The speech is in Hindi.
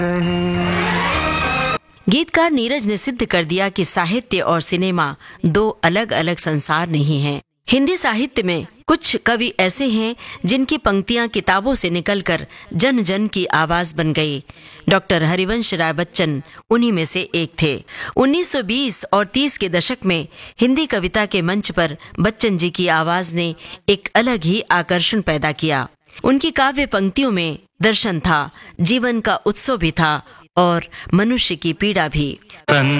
गीतकार नीरज ने सिद्ध कर दिया कि साहित्य और सिनेमा दो अलग अलग संसार नहीं हैं। हिंदी साहित्य में कुछ कवि ऐसे हैं जिनकी पंक्तियां किताबों से निकलकर जन जन की आवाज बन गई। डॉक्टर हरिवंश राय बच्चन उन्हीं में से एक थे। 1920 और 30 के दशक में हिंदी कविता के मंच पर बच्चन जी की आवाज ने एक अलग ही आकर्षण पैदा किया। उनकी काव्य पंक्तियों में दर्शन था, जीवन का उत्सव भी था और मनुष्य की पीड़ा भी।